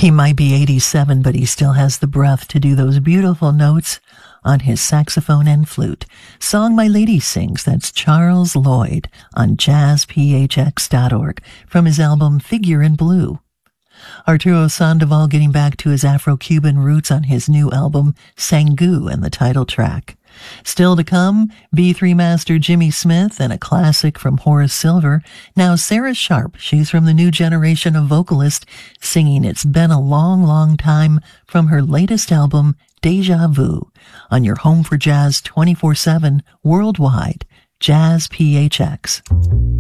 He might be 87, but he still has the breath to do those beautiful notes on his saxophone and flute. Song My Lady Sings, that's Charles Lloyd on jazzphx.org from his album Figure in Blue. Arturo Sandoval getting back to his Afro-Cuban roots on his new album Sangu and the title track. Still to come, B3 master Jimmy Smith and a classic from Horace Silver. Now Sarah Sharp, she's from the new generation of vocalists singing It's Been a Long, Long Time from her latest album Deja Vu on your home for jazz 24/7 worldwide, Jazz PHX.